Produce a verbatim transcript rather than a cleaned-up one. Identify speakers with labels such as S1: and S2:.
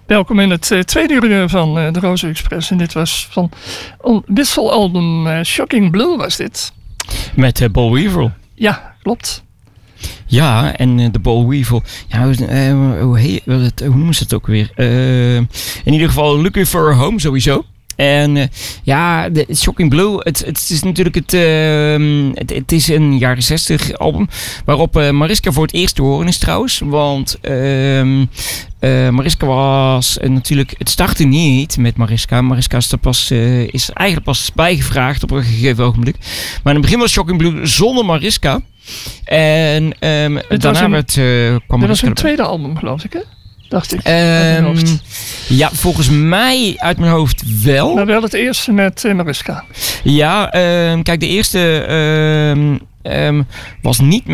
S1: Welkom in het uh, tweede uur van uh, de Roze Express. En dit was van een wisselalbum uh, Shocking Blue was dit.
S2: Met uh, Boll Weevil.
S1: Ja, klopt.
S2: Ja, en uh, de Boll Weevil. Ja, hoe, uh, hoe, heet, uh, hoe noemen ze het ook weer? Uh, in ieder geval Looking for a Home sowieso. En uh, ja, de Shocking Blue, het, het is natuurlijk het, uh, het, het is een jaren zestig album waarop uh, Mariska voor het eerst te horen is trouwens. Want uh, uh, Mariska was uh, natuurlijk, het startte niet met Mariska. Mariska is, er pas, uh, is eigenlijk pas bijgevraagd op een gegeven ogenblik. Maar in het begin was Shocking Blue zonder Mariska. En um, daarna
S1: een,
S2: werd, uh, kwam Mariska.
S1: Dat was een
S2: erbij.
S1: tweede album geloof ik hè? Dacht ik.
S2: Um, ja, volgens mij uit mijn hoofd wel.
S1: Maar wel het eerste met uh, Mariska.
S2: Ja, um, kijk, de eerste um, um, was niet